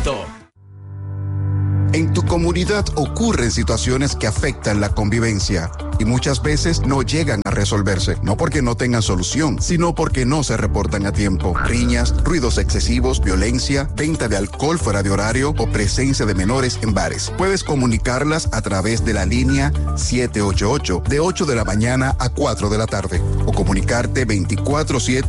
En tu comunidad ocurren situaciones que afectan la convivencia y muchas veces no llegan a resolverse, no porque no tengan solución, sino porque no se reportan a tiempo. Riñas, ruidos excesivos, violencia, venta de alcohol fuera de horario o presencia de menores en bares. Puedes comunicarlas a través de la línea 788 de 8 de la mañana a 4 de la tarde o comunicarte 24/7